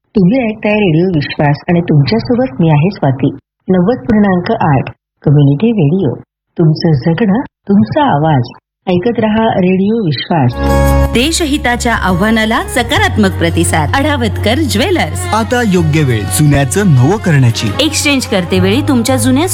तुम्ही ऐकताय रेडिओ विश्वास आणि तुमच्यासोबत मी आहे स्वाती. 90.8 community radio. तुमचं जगणं, तुमचा आवाज. ऐकत रहा रेडिओ विश्वास. देशहिताच्या आव्हानाला सकारात्मक प्रतिसाद. अढावतकर ज्वेलर्स. आता योग्य वेळ जुन्याचं नवं करण्याची. एक्सचेंज करते वेळी तुमच्या जुन्या